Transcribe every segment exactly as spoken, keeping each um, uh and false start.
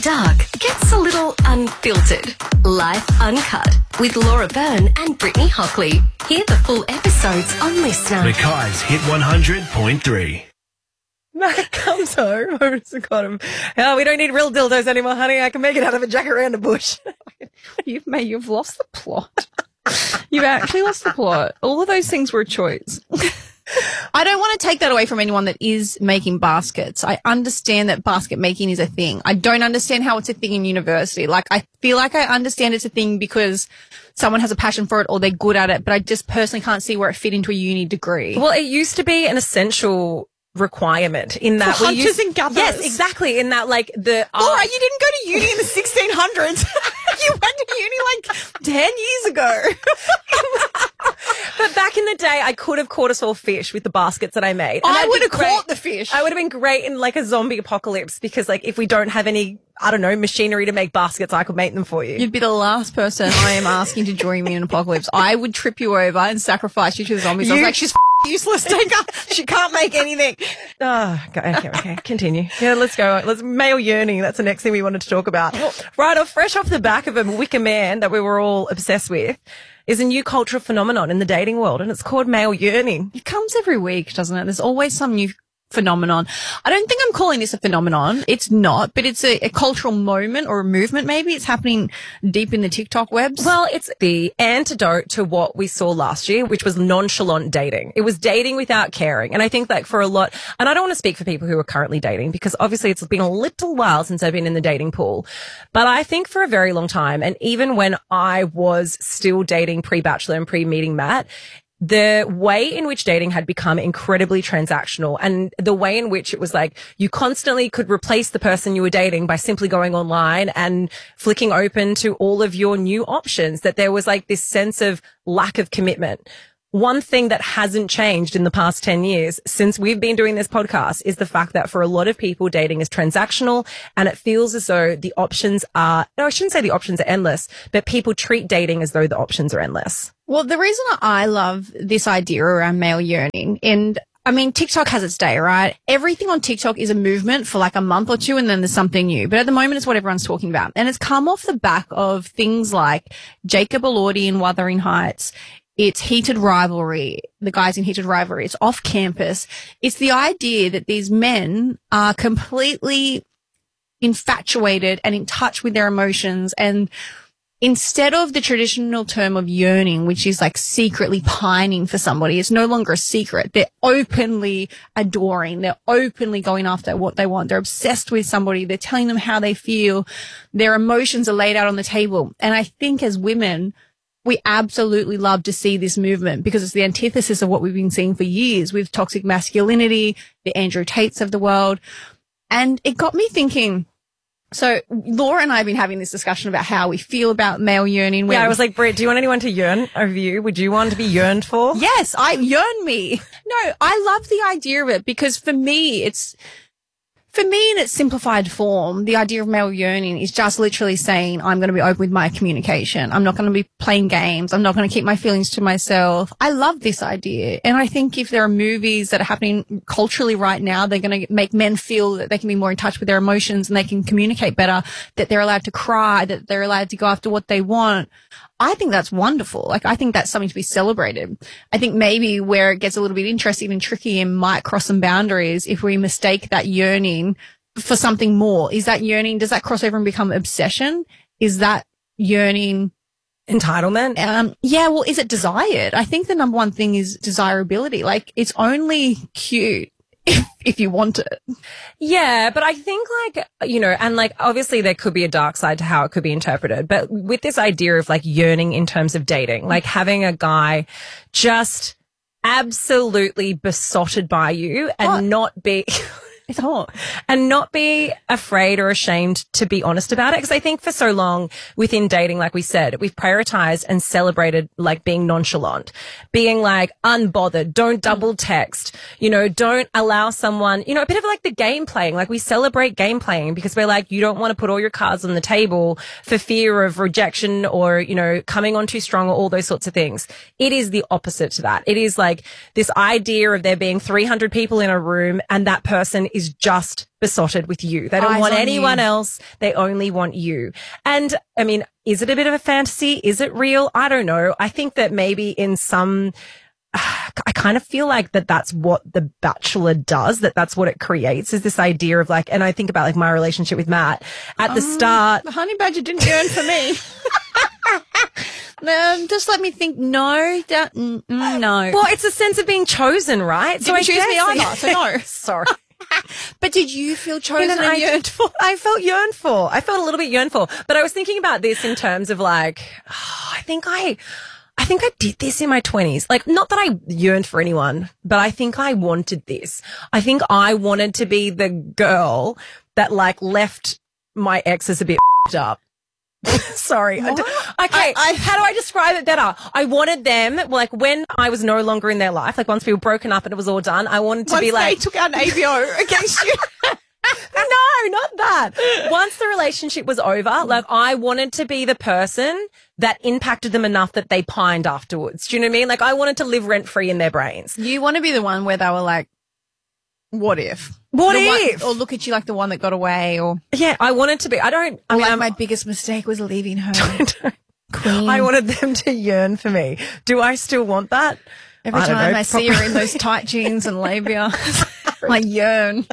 dark gets a little unfiltered. Life Uncut with Laura Byrne and Brittany Hockley. Hear the full episodes on Listener. Mackay's Hit one hundred point three. Matt comes home. It's got him. Oh, we don't need real dildos anymore, honey. I can make it out of a jacaranda bush. You've made, you've lost the plot. You've actually lost the plot. All of those things were a choice. I don't want to take that away from anyone that is making baskets. I understand that basket making is a thing. I don't understand how it's a thing in university. Like, I feel like I understand it's a thing because someone has a passion for it or they're good at it, but I just personally can't see where it fit into a uni degree. Well, it used to be an essential requirement in that For we hunters used, and gatherers. Yes, exactly. In that, like, the uh, Laura, you didn't go to uni in the sixteen hundreds. You went to uni like ten years ago. But back in the day, I could have caught us all fish with the baskets that I made. And I that'd would be have great. caught the fish. I would have been great in like a zombie apocalypse because, like, if we don't have any, I don't know, machinery to make baskets, I could make them for you. You'd be the last person I am asking to join me in an apocalypse. I would trip you over and sacrifice you to the zombies. I was You- like, she's f- useless. Take her. She can't make anything. Oh, okay, okay, okay. Continue. Yeah, let's go. Let's male yearning. That's the next thing we wanted to talk about. Right off, fresh off the back of a wicker man that we were all obsessed with, is a new cultural phenomenon in the dating world, and it's called male yearning. It comes every week, doesn't it? There's always some new phenomenon. I don't think I'm calling this a phenomenon. It's not, but it's a, a cultural moment or a movement maybe. It's happening deep in the TikTok webs. Well, it's the antidote to what we saw last year, which was nonchalant dating. It was dating without caring. And I think like for a lot, and I don't want to speak for people who are currently dating because obviously it's been a little while since I've been in the dating pool, but I think for a very long time, and even when I was still dating pre-bachelor and pre-meeting Matt, the way in which dating had become incredibly transactional and the way in which it was like you constantly could replace the person you were dating by simply going online and flicking open to all of your new options, that there was like this sense of lack of commitment. One thing that hasn't changed in the past ten years since we've been doing this podcast is the fact that for a lot of people, dating is transactional and it feels as though the options are, no, I shouldn't say the options are endless, but people treat dating as though the options are endless. Well, the reason I love this idea around male yearning, and I mean, TikTok has its day, right? Everything on TikTok is a movement for like a month or two and then there's something new. But at the moment, it's what everyone's talking about. And it's come off the back of things like Jacob Elordi in Wuthering Heights. It's heated rivalry, the guys in heated rivalry. It's off campus. It's the idea that these men are completely infatuated and in touch with their emotions, and instead of the traditional term of yearning, which is like secretly pining for somebody, it's no longer a secret. They're openly adoring. They're openly going after what they want. They're obsessed with somebody. They're telling them how they feel. Their emotions are laid out on the table. And I think as women, we absolutely love to see this movement because it's the antithesis of what we've been seeing for years with toxic masculinity, the Andrew Tates of the world. And it got me thinking. So Laura and I have been having this discussion about how we feel about male yearning. Yeah, I was like, Britt, do you want anyone to yearn over you? Would you want to be yearned for? Yes, I yearn me. No, I love the idea of it because for me, it's, for me in its simplified form, the idea of male yearning is just literally saying, I'm going to be open with my communication. I'm not going to be playing games. I'm not going to keep my feelings to myself. I love this idea. And I think if there are movies that are happening culturally right now, they're going to make men feel that they can be more in touch with their emotions and they can communicate better, that they're allowed to cry, that they're allowed to go after what they want. I think that's wonderful. Like, I think that's something to be celebrated. I think maybe where it gets a little bit interesting and tricky and might cross some boundaries if we mistake that yearning for something more. Is that yearning, does that cross over and become obsession? Is that yearning entitlement? Um, yeah, well, is it desired? I think the number one thing is desirability. Like, it's only cute if, if you want it. Yeah, but I think like, you know, and like obviously there could be a dark side to how it could be interpreted, but with this idea of like yearning in terms of dating, like having a guy just absolutely besotted by you and What? not be... It's hot. And not be afraid or ashamed to be honest about it. Because I think for so long within dating, like we said, we've prioritized and celebrated like being nonchalant, being like unbothered, don't double text, you know, don't allow someone, you know, a bit of like the game playing. Like we celebrate game playing because we're like, you don't want to put all your cards on the table for fear of rejection or, you know, coming on too strong or all those sorts of things. It is the opposite to that. It is like this idea of there being three hundred people in a room and that person is is just besotted with you. They don't Eyes want on anyone you. else. They only want you. And I mean, is it a bit of a fantasy? Is it real? I don't know. I think that maybe in some, I kind of feel like that that's what The Bachelor does, that that's what it creates, is this idea of like, and I think about like my relationship with Matt at the Um, start. The honey badger didn't yearn for me. um, just let me think. No, that, mm, mm, no. Well, it's a sense of being chosen, right? Didn't choose me guess- either, so no. Sorry. But did you feel chosen And and I, yearned for? I felt yearned for. I felt a little bit yearned for. But I was thinking about this in terms of like, oh, I think I, I think I did this in my twenties. Like, not that I yearned for anyone, but I think I wanted this. I think I wanted to be the girl that like left my exes a bit up. Sorry. I d- okay. I- I- how do I describe it better? I wanted them, like, when I was no longer in their life, like once we were broken up and it was all done, I wanted to Once be like, they took out an A B O against you. no, not that. Once the relationship was over, like I wanted to be the person that impacted them enough that they pined afterwards. Do you know what I mean? Like I wanted to live rent free in their brains. You want to be the one where they were like, what if? What The one- if? or look at you like the one that got away, or, Yeah, I wanted to be. I don't. I or mean, like I'm- my biggest mistake was leaving her. Queen. I wanted them to yearn for me. Do I still want that? Every I don't time know, I see her in those tight jeans and labia, I yearn.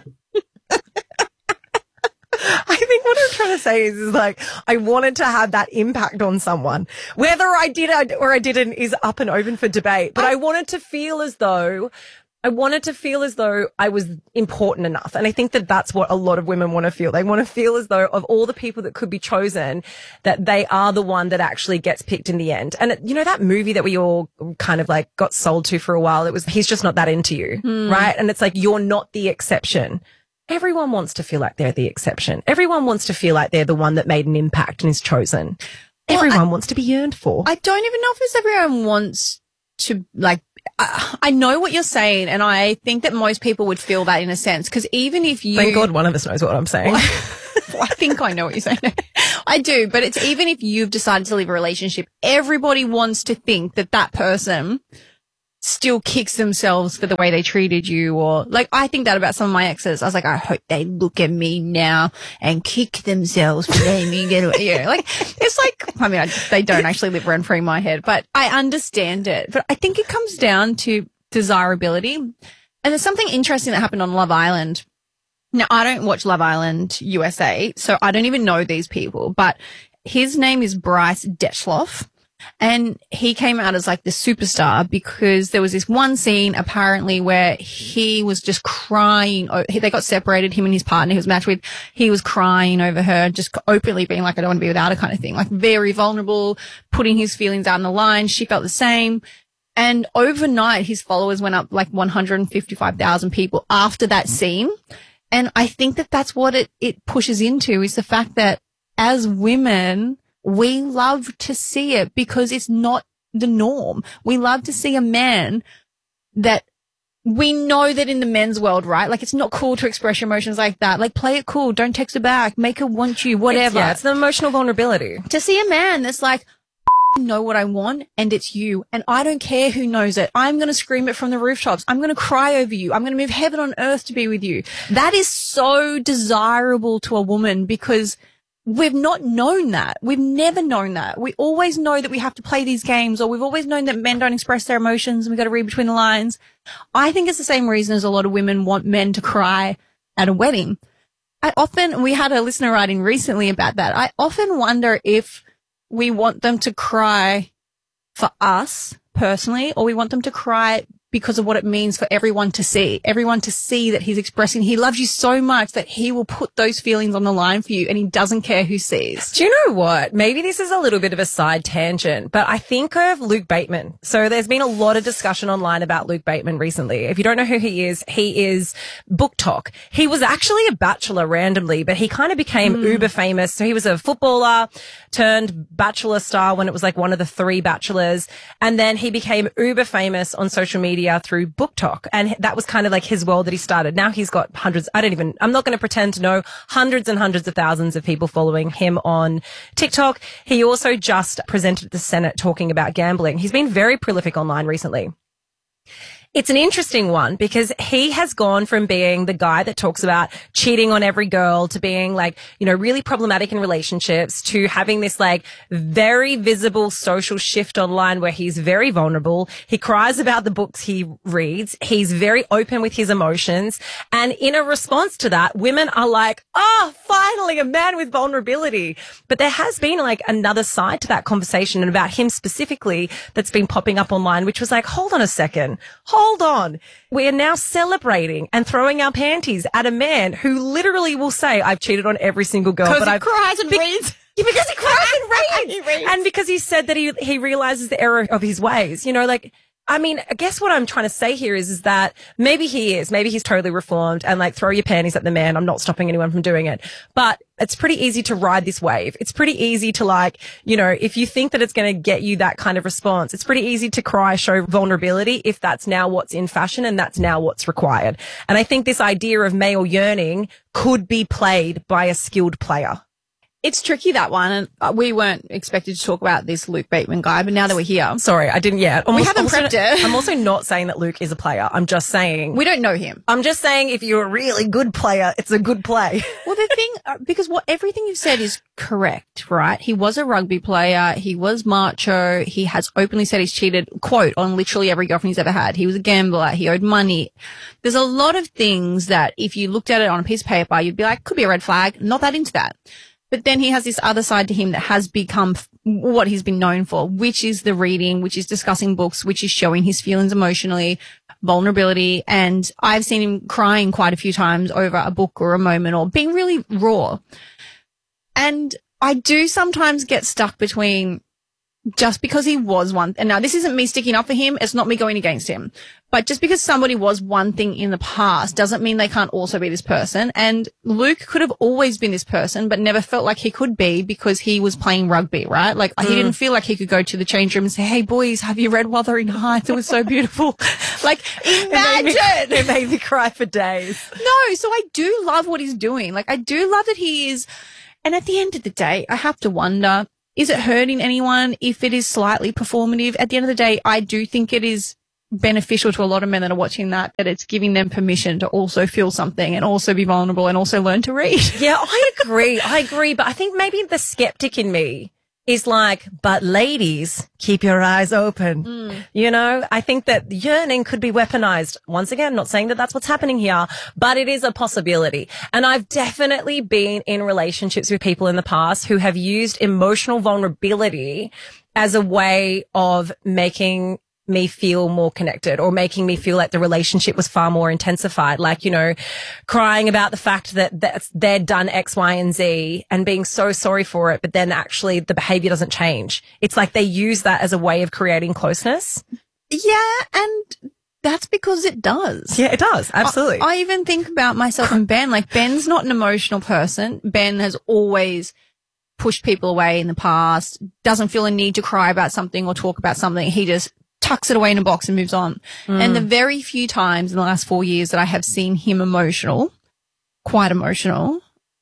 I think what I'm trying to say is, is like, I wanted to have that impact on someone. Whether I did or I didn't is up and open for debate. But I, I wanted to feel as though, I wanted to feel as though I was important enough. And I think that that's what a lot of women want to feel. They want to feel as though of all the people that could be chosen, that they are the one that actually gets picked in the end. And it, you know, that movie that we all kind of like got sold to for a while, it was, he's just not that into you. Mm. Right. And it's like, you're not the exception. Everyone wants to feel like they're the exception. Everyone wants to feel like they're the one that made an impact and is chosen. Well, Everyone I- wants to be yearned for. I don't even know if it's everyone wants to, like, I, I know what you're saying, and I think that most people would feel that in a sense, because even if you... Thank God one of us knows what I'm saying. Well, I think I know what you're saying. I do, but it's even if you've decided to leave a relationship, everybody wants to think that that person still kicks themselves for the way they treated you, or like I think that about some of my exes. I was like, I hope they look at me now and kick themselves for letting me get away. Yeah, like it's like, I mean, I, they don't actually live rent free in my head, but I understand it. But I think it comes down to desirability. And there's something interesting that happened on Love Island. Now, I don't watch Love Island U S A, so I don't even know these people, but his name is Bryce Detschloff. And he came out as like the superstar because there was this one scene apparently where he was just crying. Oh, he- they got separated, him and his partner he was matched with. He was crying over her, just openly being like, I don't want to be without her kind of thing. Like very vulnerable, putting his feelings out on the line. She felt the same. And overnight, his followers went up like one hundred fifty-five thousand people after that scene. And I think that that's what it, it pushes into, is the fact that as women, we love to see it because it's not the norm. We love to see a man that we know that in the men's world, right? Like it's not cool to express your emotions like that. Like play it cool. Don't text her back. Make her want you, whatever. Yeah, it's the emotional vulnerability. To see a man that's like, I know what I want and it's you. And I don't care who knows it. I'm going to scream it from the rooftops. I'm going to cry over you. I'm going to move heaven on earth to be with you. That is so desirable to a woman because we've not known that. We've never known that. We always know that we have to play these games, or we've always known that men don't express their emotions and we've got to read between the lines. I think it's the same reason as a lot of women want men to cry at a wedding. I often, we had a listener writing recently about that. I often wonder if we want them to cry for us personally, or we want them to cry because of what it means for everyone to see, everyone to see that he's expressing, he loves you so much that he will put those feelings on the line for you and he doesn't care who sees. Do you know what? Maybe this is a little bit of a side tangent, but I think of Luke Bateman. So there's been a lot of discussion online about Luke Bateman recently. If you don't know who he is, he is Book Talk. He was actually a bachelor randomly, but he kind of became mm. uber famous. So he was a footballer turned bachelor star when it was like one of the three bachelors. And then he became uber famous on social media through Book Talk. And that was kind of like his world that he started. Now he's got hundreds, I don't even, I'm not going to pretend to know, hundreds and hundreds of thousands of people following him on TikTok. He also just presented at the Senate talking about gambling. He's been very prolific online recently. It's an interesting one because he has gone from being the guy that talks about cheating on every girl to being like, you know, really problematic in relationships to having this like very visible social shift online where he's very vulnerable. He cries about the books he reads. He's very open with his emotions. And in a response to that, women are like, oh, finally a man with vulnerability. But there has been like another side to that conversation and about him specifically that's been popping up online, which was like, hold on a second. Hold on. We are now celebrating and throwing our panties at a man who literally will say, I've cheated on every single girl, but he I've cries and Be- reads. Yeah, because he cries and reads. He reads. And because he said that he, he realizes the error of his ways. You know, like, I mean, I guess what I'm trying to say here is, is that maybe he is, maybe he's totally reformed and like throw your panties at the man. I'm not stopping anyone from doing it, but it's pretty easy to ride this wave. It's pretty easy to like, you know, if you think that it's going to get you that kind of response, it's pretty easy to cry, show vulnerability if that's now what's in fashion and that's now what's required. And I think this idea of male yearning could be played by a skilled player. It's tricky, that one. And uh, we weren't expected to talk about this Luke Bateman guy, but now that we're here, Sorry, I didn't yet. I'm We also- haven't I'm also- prepped it. I'm also not saying that Luke is a player. I'm just saying. we don't know him. I'm just saying if you're a really good player, it's a good play. Well, the thing, uh, because what everything you've said is correct, right? He was a rugby player. He was macho. He has openly said he's cheated, quote, on literally every girlfriend he's ever had. He was a gambler. He owed money. There's a lot of things that if you looked at it on a piece of paper, you'd be like, could be a red flag. Not that into that. But then he has this other side to him that has become f- what he's been known for, which is the reading, which is discussing books, which is showing his feelings emotionally, vulnerability. And I've seen him crying quite a few times over a book or a moment or being really raw. And I do sometimes get stuck between just because he was one, and now this isn't me sticking up for him, it's not me going against him, but just because somebody was one thing in the past doesn't mean they can't also be this person. And Luke could have always been this person, but never felt like he could be because he was playing rugby, right? Like mm. he didn't feel like he could go to the change room and say, hey boys, have you read Wuthering Heights? It was so beautiful. Like imagine. It made, me, it made me cry for days. No, so I do love what he's doing. Like I do love that he is, and at the end of the day, I have to wonder, is it hurting anyone if it is slightly performative? At the end of the day, I do think it is beneficial to a lot of men that are watching that, that it's giving them permission to also feel something and also be vulnerable and also learn to read. Yeah, I agree. I agree. But I think maybe the skeptic in me is like, but ladies, keep your eyes open. Mm. You know, I think that yearning could be weaponized. Once again, not saying that that's what's happening here, but it is a possibility. And I've definitely been in relationships with people in the past who have used emotional vulnerability as a way of making me feel more connected or making me feel like the relationship was far more intensified. Like, you know, crying about the fact that that's, they'd done X, Y, and Z and being so sorry for it, but then actually the behavior doesn't change. It's like they use that as a way of creating closeness. Yeah, and that's because it does. Yeah, it does. Absolutely. I, I even think about myself and Ben. Like, Ben's not an emotional person. Ben has always pushed people away in the past, doesn't feel a need to cry about something or talk about something. He just tucks it away in a box and moves on. Mm. And the very few times in the last four years that I have seen him emotional, quite emotional,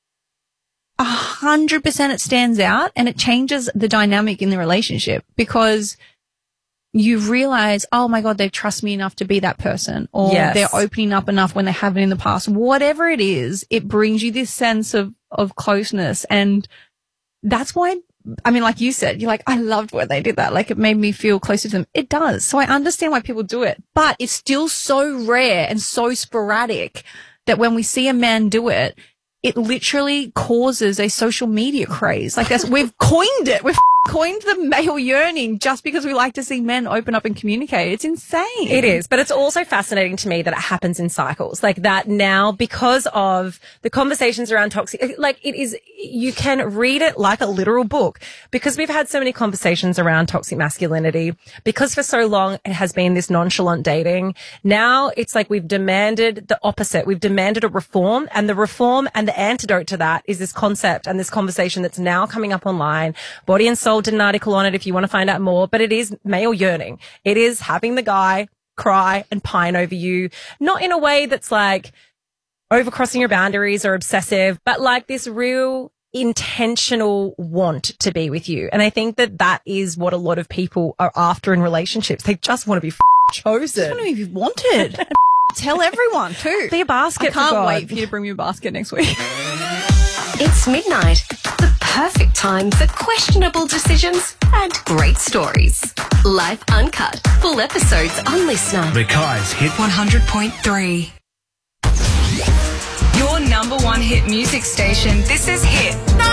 a hundred percent it stands out and it changes the dynamic in the relationship because you realize, oh my God, they trust me enough to be that person, or yes. they're opening up enough when they haven't in the past. Whatever it is, it brings you this sense of, of closeness. And that's why, I mean, like you said, you're like, I loved when they did that. Like it made me feel closer to them. It does. So I understand why people do it, but it's still so rare and so sporadic that when we see a man do it, it literally causes a social media craze. Like that's, we've coined it. We've coined the male yearning just because we like to see men open up and communicate. It's insane. It is, but it's also fascinating to me that it happens in cycles like that now because of the conversations around toxic, like it is, you can read it like a literal book because we've had so many conversations around toxic masculinity because for so long it has been this nonchalant dating. Now it's like we've demanded the opposite. We've demanded a reform, and the reform and the antidote to that is this concept and this conversation that's now coming up online. Body and Soul did an article on it if you want to find out more, but it is male yearning. It is having the guy cry and pine over you, not in a way that's like overcrossing your boundaries or obsessive, but like this real intentional want to be with you. And I think that that is what a lot of people are after in relationships. They just want to be f- chosen. I don't know if you've wanted. Tell everyone too. Be a basket. I can't for God. wait for you to bring me a basket next week. It's midnight, the perfect time for questionable decisions and great stories. Life Uncut. Full episodes on Listener. Mackay's Hit one hundred point three. Your number one hit music station. This is Hit